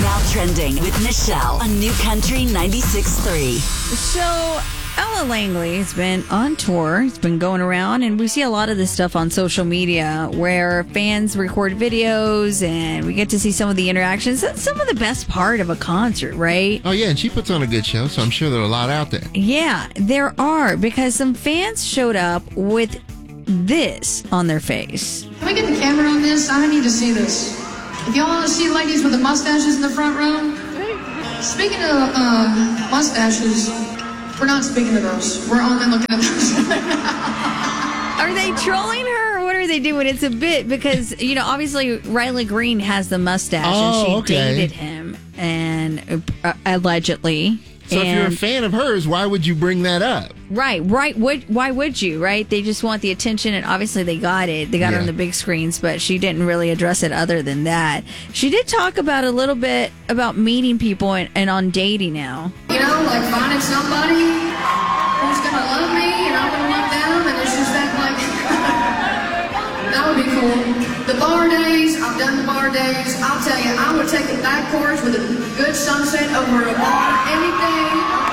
Now trending with Michelle on New Country 96.3. So, Ella Langley has been on tour. It's been going around, and we see a lot of this stuff on social media where fans record videos and we get to see some of the interactions. That's some of the best part of a concert, right? Oh, yeah, and she puts on a good show, so I'm sure there are a lot out there. Yeah, there are, because some fans showed up with this on their face. Can we get the camera on this? I need to see this. If y'all want to see ladies with the mustaches in the front row, speaking of mustaches, we're not speaking of those. We're only looking at those. Are they trolling her, or what are they doing? It's a bit because, obviously Riley Green has the mustache, and she dated him, and allegedly. So if you're a fan of hers, why would you bring that up? Right. Why would you, right? They just want the attention, and obviously they got it. They got her on the big screens, but she didn't really address it other than that. She did talk about a little bit about meeting people and on dating now. Like finding somebody who's going to love me, and I'm going to love them, and it's just that, that would be cool. The bar days, I've done the bar days. I'll tell you, I would take the back porch with a good sunset over a bar any day.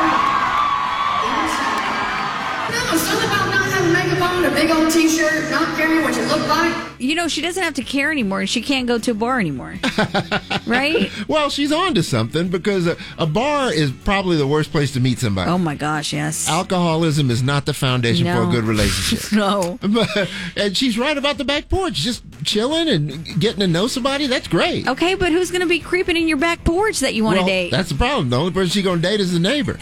No, it's something about not having makeup on, a big old t-shirt, not caring what you look like. She doesn't have to care anymore, and she can't go to a bar anymore. Right? Well, she's on to something, because a bar is probably the worst place to meet somebody. Oh, my gosh, yes. Alcoholism is not the foundation for a good relationship. No. And she's right about the back porch. Just chilling and getting to know somebody, that's great. Okay, but who's going to be creeping in your back porch that you want to date? That's the problem. The only person she's going to date is the neighbor.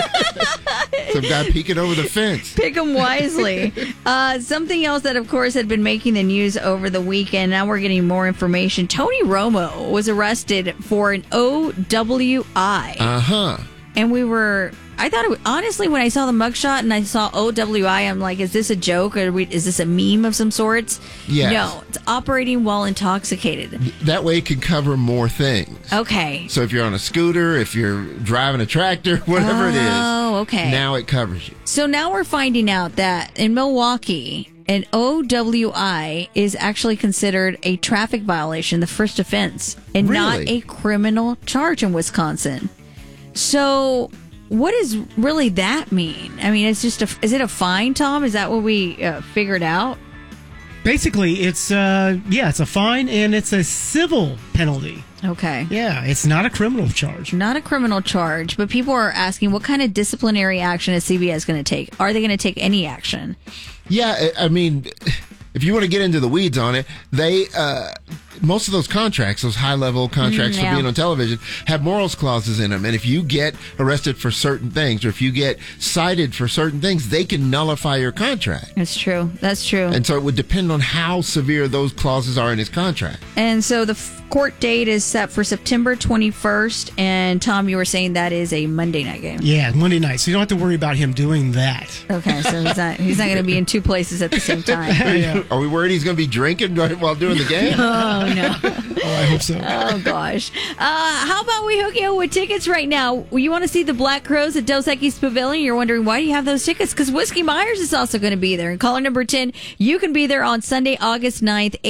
Some guy peeking over the fence. Pick them wisely. Something else that, of course, had been making the news over the weekend. Now we're getting more information. Tony Romo was arrested for an OWI. And I thought, honestly, when I saw the mugshot and I saw OWI, I'm like, is this a joke, or is this a meme of some sorts? Yes. No, it's operating while intoxicated. That way it can cover more things. Okay. So if you're on a scooter, if you're driving a tractor, whatever it is. Oh, okay. Now it covers you. So now we're finding out that in Milwaukee, an OWI is actually considered a traffic violation, the first offense, and not a criminal charge in Wisconsin. So what does really that mean? I mean, it's just is it a fine, Tom? Is that what we figured out? Basically, it's a fine, and it's a civil penalty. Okay. Yeah, it's not a criminal charge. Not a criminal charge, but people are asking, what kind of disciplinary action is CBS going to take? Are they going to take any action? Yeah, I mean, if you want to get into the weeds on it, they most of those contracts, those high-level contracts for being on television, have morals clauses in them. And if you get arrested for certain things, or if you get cited for certain things, they can nullify your contract. That's true. That's true. And so it would depend on how severe those clauses are in his contract. And so the court date is set for September 21st. And Tom, you were saying that is a Monday night game. Yeah, Monday night. So you don't have to worry about him doing that. Okay, so he's not going to be in two places at the same time. Are we worried he's going to be drinking while doing the game? Oh, no. Oh, I hope so. Oh, gosh. How about we hook you up with tickets right now? You want to see the Black Crowes at Dos Equis Pavilion? You're wondering, why do you have those tickets? Because Whiskey Myers is also going to be there. And caller number 10, you can be there on Sunday, August 9th,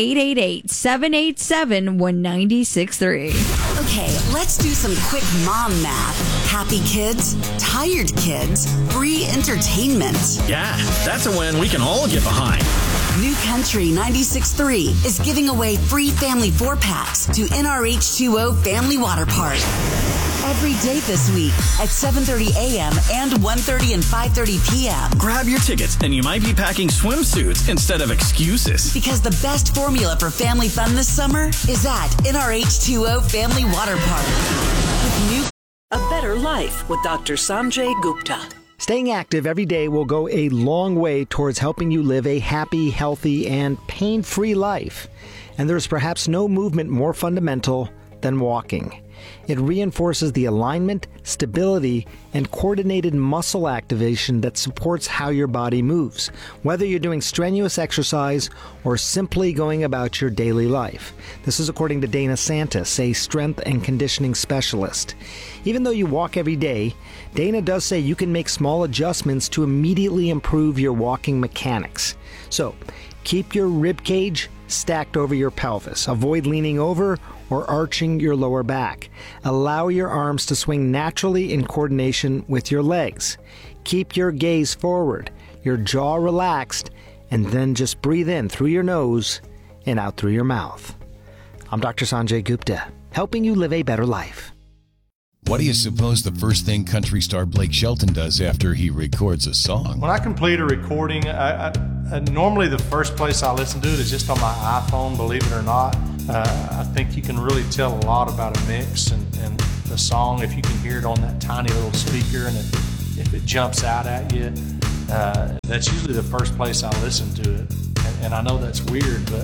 888-787-1963. Okay, let's do some quick mom math. Happy kids, tired kids, free entertainment. Yeah, that's a win we can all get behind. New Country 96.3 is giving away free family 4-packs to NRH2O Family Water Park. Every day this week at 7:30 a.m. and 1:30 and 5:30 p.m. Grab your tickets and you might be packing swimsuits instead of excuses. Because the best formula for family fun this summer is at NRH2O Family Water Park. With A Better Life with Dr. Sanjay Gupta. Staying active every day will go a long way towards helping you live a happy, healthy, and pain-free life. And there's perhaps no movement more fundamental than walking. It reinforces the alignment, stability, and coordinated muscle activation that supports how your body moves, whether you're doing strenuous exercise or simply going about your daily life. This is according to Dana Santis, a strength and conditioning specialist. Even though you walk every day, Dana does say you can make small adjustments to immediately improve your walking mechanics. So, keep your rib cage stacked over your pelvis. Avoid leaning over or arching your lower back. Allow your arms to swing naturally in coordination with your legs. Keep your gaze forward, your jaw relaxed, and then just breathe in through your nose and out through your mouth. I'm Dr. Sanjay Gupta, helping you live a better life. What do you suppose the first thing country star Blake Shelton does after he records a song? When I complete a recording, normally the first place I listen to it is just on my iPhone, believe it or not. I think you can really tell a lot about a mix and the song if you can hear it on that tiny little speaker, and if it jumps out at you. That's usually the first place I listen to it. And I know that's weird, but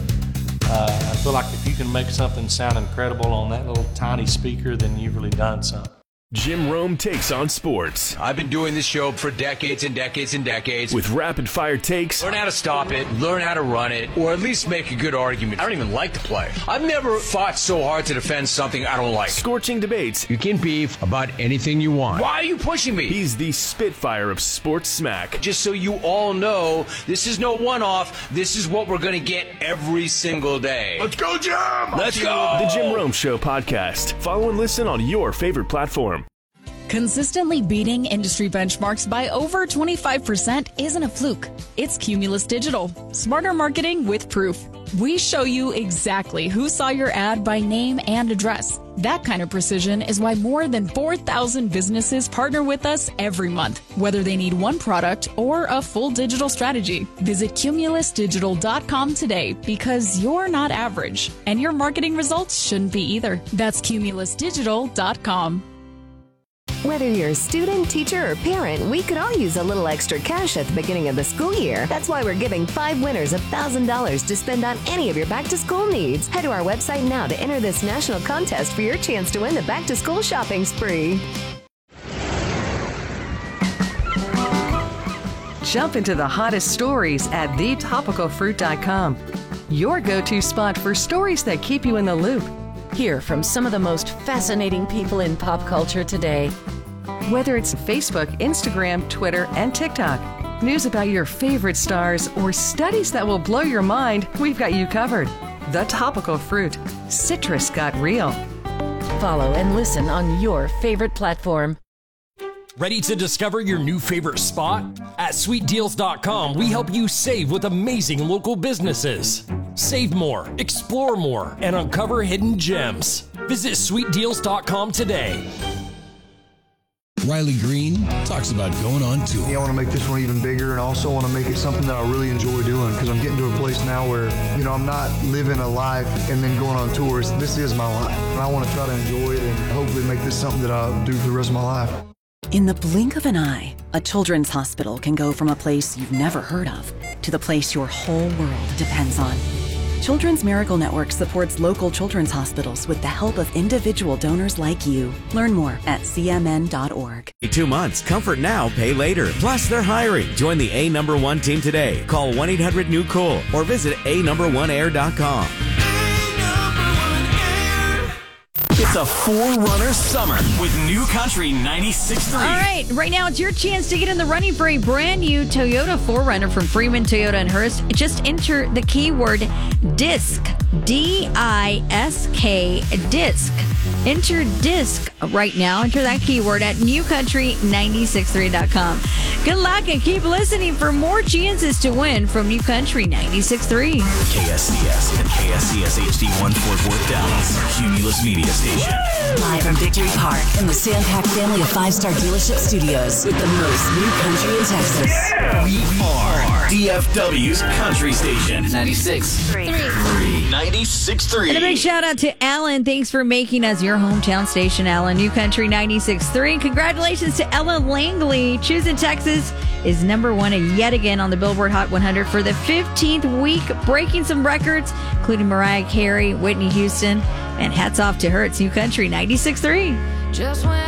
I feel like if you can make something sound incredible on that little tiny speaker, then you've really done something. Jim Rome takes on sports. I've been doing this show for decades and decades and decades. With rapid-fire takes. Learn how to stop it, learn how to run it, or at least make a good argument. I don't even like to play. I've never fought so hard to defend something I don't like. Scorching debates. You can beef about anything you want. Why are you pushing me? He's the Spitfire of sports smack. Just so you all know, this is no one-off. This is what we're going to get every single day. Let's go, Jim! Let's go! The Jim Rome Show podcast. Follow and listen on your favorite platform. Consistently beating industry benchmarks by over 25% isn't a fluke. It's Cumulus Digital. Smarter marketing with proof. We show you exactly who saw your ad by name and address. That kind of precision is why more than 4,000 businesses partner with us every month, whether they need one product or a full digital strategy. Visit cumulusdigital.com today, because you're not average, and your marketing results shouldn't be either. That's cumulusdigital.com. Whether you're a student, teacher, or parent, we could all use a little extra cash at the beginning of the school year. That's why we're giving 5 winners $1,000 to spend on any of your back-to-school needs. Head to our website now to enter this national contest for your chance to win the back-to-school shopping spree. Jump into the hottest stories at thetopicalfruit.com. Your go-to spot for stories that keep you in the loop. Hear from some of the most fascinating people in pop culture today. Whether it's Facebook, Instagram, Twitter, and TikTok, news about your favorite stars, or studies that will blow your mind, we've got you covered. The Topical Fruit. Citrus got real. Follow and listen on your favorite platform. Ready to discover your new favorite spot? At sweetdeals.com, we help you save with amazing local businesses. Save more, explore more, and uncover hidden gems. Visit sweetdeals.com today. Riley Green talks about going on tour. I want to make this one even bigger, and also want to make it something that I really enjoy doing, because I'm getting to a place now where, I'm not living a life and then going on tours. This is my life, and I want to try to enjoy it and hopefully make this something that I'll do for the rest of my life. In the blink of an eye, a children's hospital can go from a place you've never heard of to the place your whole world depends on. Children's Miracle Network supports local children's hospitals with the help of individual donors like you. Learn more at cmn.org. 2 months. Comfort now, pay later. Plus, they're hiring. Join the A Number One team today. Call 1-800-NEW-COOL or visit anumber1air.com. It's a Forerunner summer with New Country 96.3. All right, right now it's your chance to get in the running for a brand new Toyota 4Runner from Freeman Toyota and Hearst. Just enter the keyword DISC, D-I-S-K, DISC. Enter DISC right now. Enter that keyword at newcountry963.com. Good luck and keep listening for more chances to win from New Country 96.3. KSCS and KSCS HD1 Fort Worth, Dallas. Cumulus Media Station. Live from Victory Park in the Sandpack family of 5-star dealership studios with the most New Country in Texas. We are DFW's Country Station. 96.3. 96.3. And a big shout out to Alan. Thanks for making us your hometown station, Alan. New Country 96.3. Congratulations to Ella Langley. Choosing Texas is number one yet again on the Billboard Hot 100 for the 15th week, breaking some records, including Mariah Carey, Whitney Houston, and hats off to her. It's New Country 96.3.